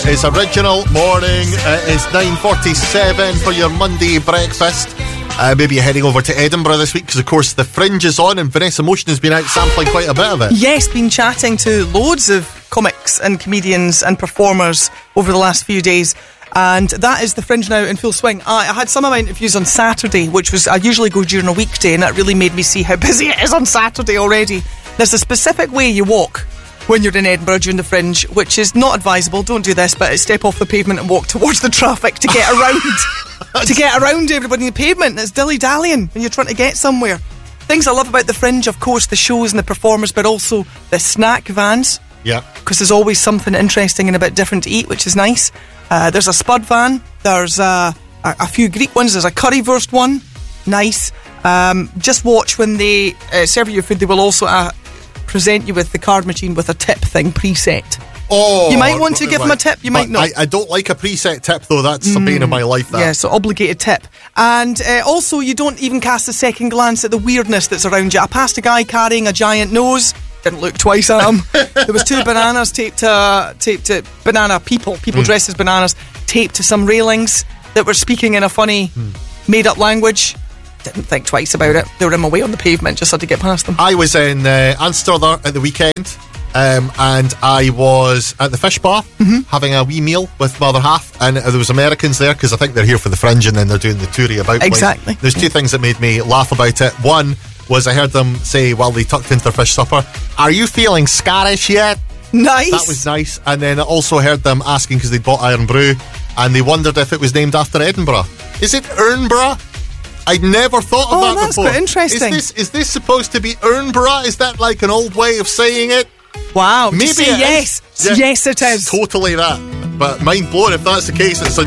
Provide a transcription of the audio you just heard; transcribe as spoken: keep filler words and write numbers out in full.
is Original Morning. Uh, it's nine forty-seven for your Monday breakfast. Uh, maybe you're heading over to Edinburgh this week because, of course, the Fringe is on and Vanessa Motion has been out sampling quite a bit of it. Yes, been chatting to loads of comics and comedians and performers over the last few days. And that is the Fringe now in full swing. I, I had some of my interviews on Saturday, which was, I usually go during a weekday, and that really made me see how busy it is on Saturday already. There's a specific way you walk when you're in Edinburgh during the Fringe, which is not advisable. Don't do this, but step off the pavement and walk towards the traffic to get around to get around everybody on the pavement. It's dilly-dallying when you're trying to get somewhere. Things I love about the Fringe, of course, the shows and the performers, but also the snack vans. Yeah. Because there's always something interesting and a bit different to eat, which is nice. Uh, there's a spud van. There's a, a, a few Greek ones. There's a currywurst one. Nice. Um, just watch when they uh, serve you your food. They will also uh, present you with the card machine with a tip thing preset. Oh, you might want to give right. them a tip. You might not. I, I don't like a preset tip though. That's mm, the bane of my life. That. Yeah, so obligated tip. And uh, also, you don't even cast a second glance at the weirdness that's around you. I passed a guy carrying a giant nose. Didn't look twice at him. There was two bananas taped to taped to banana people, people mm. dressed as bananas, taped to some railings that were speaking in a funny, mm. made-up language. Didn't think twice about it. They were in my way on the pavement. Just had to get past them. I was in uh, Amsterdam at the weekend, um, and I was at the Fish Bar mm-hmm. having a wee meal with my other half, and there was Americans there because I think they're here for the Fringe, and then they're doing the toury about. Exactly. Place. There's two things that made me laugh about it. One was I heard them say while they tucked into their fish supper, "Are you feeling Scottish yet?" Nice. That was nice. And then I also heard them asking because they'd bought Iron Brew, and they wondered if it was named after Edinburgh. Is it Ernborough? I'd never thought of oh, that that's before. Quite interesting. Is this is this supposed to be Ernborough? Is that like an old way of saying it? Wow. Maybe say it yes. Is. Yes, it is. Totally that. But mind blown if that's the case. It's